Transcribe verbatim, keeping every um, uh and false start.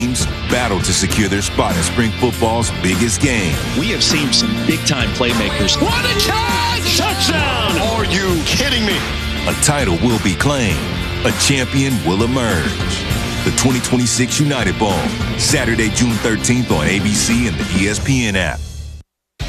teams battle to secure their spot in spring football's biggest game. We have seen some big-time playmakers. What a catch! Touchdown! Are you kidding me? A title will be claimed. A champion will emerge. The twenty twenty-six United Bowl, Saturday, June thirteenth on A B C and the E S P N app.